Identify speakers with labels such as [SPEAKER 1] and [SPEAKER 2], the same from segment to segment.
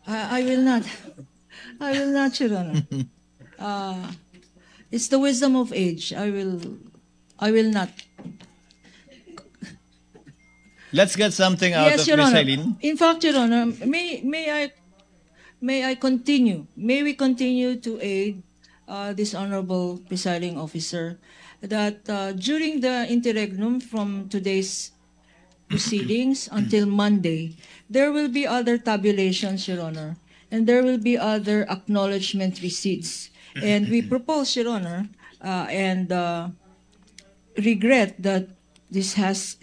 [SPEAKER 1] I will not. I will not, Your Honor. It's the wisdom of age. I will not.
[SPEAKER 2] Let's get something out
[SPEAKER 1] Yes,
[SPEAKER 2] of
[SPEAKER 1] Your
[SPEAKER 2] Miss
[SPEAKER 1] Honor.
[SPEAKER 2] Eileen.
[SPEAKER 1] In fact, Your Honor, may I continue? May we continue to aid this honorable presiding officer that during the interregnum from today's proceedings until Monday, there will be other tabulations, Your Honor, and there will be other acknowledgement receipts. And we propose, Your Honor, and regret that this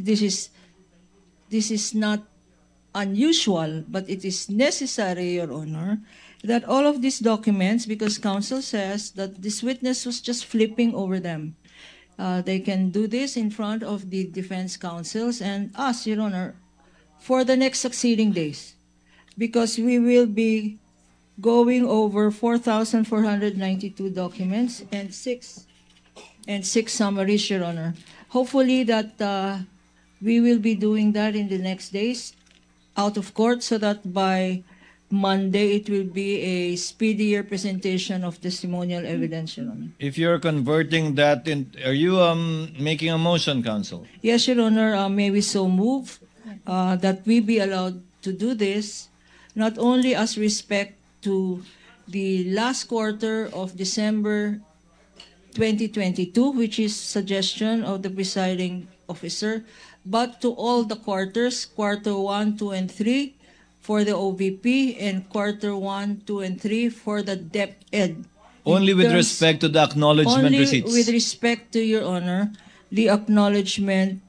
[SPEAKER 1] is not unusual, but it is necessary, Your Honor, that all of these documents, because counsel says that this witness was just flipping over them. They can do this in front of the defense counsels and us, Your Honor, for the next succeeding days, because we will be going over 4,492 documents and six summaries, Your Honor. Hopefully that we will be doing that in the next days out of court so that by Monday it will be a speedier presentation of testimonial evidence, Your Honor.
[SPEAKER 2] If you're converting that in, are you making a motion, counsel?
[SPEAKER 1] Yes, Your Honor, may we so move that we be allowed to do this, not only as respect to the last quarter of December 2022, which is suggestion of the presiding officer, but to all the quarters, quarter 1, 2, and 3 for the OVP, and quarter 1, 2, and 3 for the DepEd.
[SPEAKER 2] Only with respect to the acknowledgement receipts.
[SPEAKER 1] Only with respect to, Your Honor, the acknowledgement,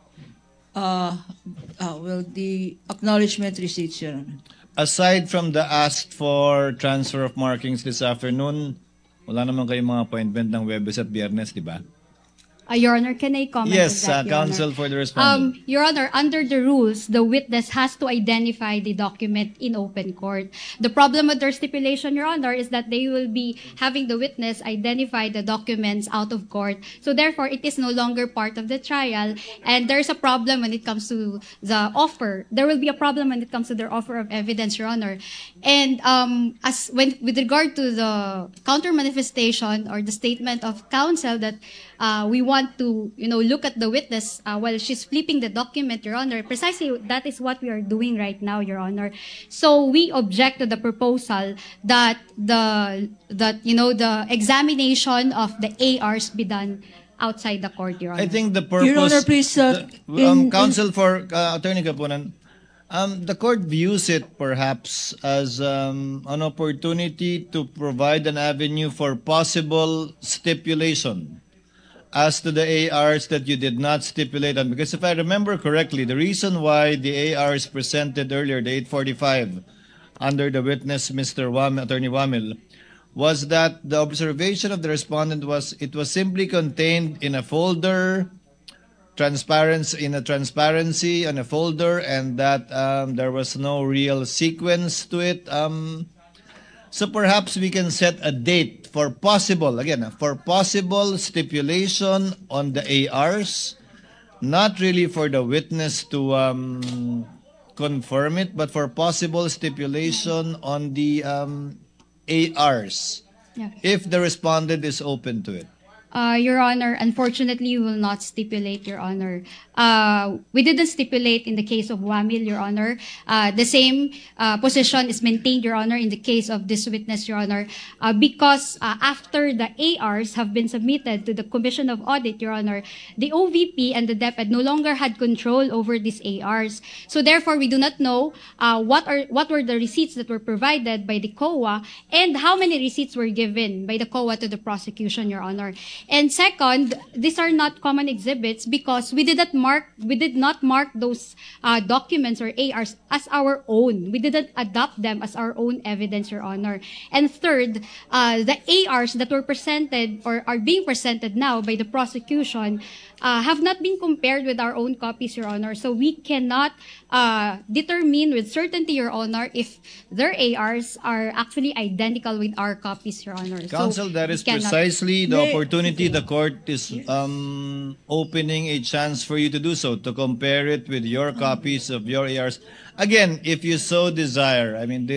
[SPEAKER 1] the acknowledgement receipts, Your Honor.
[SPEAKER 2] Aside from the asked for transfer of markings this afternoon, wala naman kayong mga appointment ng Webes at Biyernes, di ba?
[SPEAKER 3] Your Honor, can I comment
[SPEAKER 2] Yes,
[SPEAKER 3] on that, Your
[SPEAKER 2] counsel
[SPEAKER 3] Honor?
[SPEAKER 2] for the respondent.
[SPEAKER 3] Your Honor, under the rules, the witness has to identify the document in open court. The problem with their stipulation, Your Honor, is that they will be having the witness identify the documents out of court. So therefore, it is no longer part of the trial, and there's a problem when it comes to the offer. There will be a problem when it comes to their offer of evidence, Your Honor. And with regard to the counter manifestation or the statement of counsel that we want to, look at the witness while she's flipping the document, Your Honor. Precisely, that is what we are doing right now, Your Honor. So we object to the proposal that the examination of the ARs be done outside the court, Your Honor.
[SPEAKER 2] I think the purpose...
[SPEAKER 1] Your Honor, please,
[SPEAKER 2] counsel for Attorney Kapunan, the court views it perhaps as an opportunity to provide an avenue for possible stipulation as to the ARs that you did not stipulate on. Because if I remember correctly, the reason why the ARs presented earlier, the 845, under the witness, Mr. Attorney Wamil, was that the observation of the respondent was it was simply contained in a folder, transparency on a folder, and that there was no real sequence to it. So perhaps we can set a date for possible stipulation on the ARs, not really for the witness to confirm it, but for possible stipulation on the ARs, if the respondent is open to it.
[SPEAKER 3] Your Honor, unfortunately, we will not stipulate, Your Honor. We didn't stipulate in the case of Wamil, Your Honor. The same position is maintained, Your Honor, in the case of this witness, Your Honor, because after the ARs have been submitted to the Commission of Audit, Your Honor, the OVP and the DepEd no longer had control over these ARs. So therefore, we do not know what were the receipts that were provided by the COA and how many receipts were given by the COA to the prosecution, Your Honor. And second, these are not common exhibits because we did not mark those documents or ARs as our own. We didn't adopt them as our own evidence, Your Honor. And third, the ARs that were presented or are being presented now by the prosecution have not been compared with our own copies, Your Honor. So we cannot determine with certainty, Your Honor, if their ARs are actually identical with our copies, Your Honor.
[SPEAKER 2] Counsel, that is precisely the opportunity the court is opening a chance for you to do so, to compare it with your copies of your ARs. Again, if you so desire, I mean,